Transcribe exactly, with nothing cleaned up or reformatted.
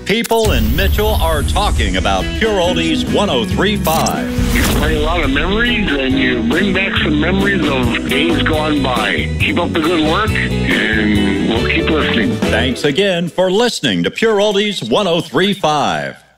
People in Mitchell are talking about Pure Oldies one oh three point five. You play a lot of memories, and you bring back some memories of days gone by. Keep up the good work, and we'll keep listening. Thanks again for listening to Pure Oldies one oh three point five.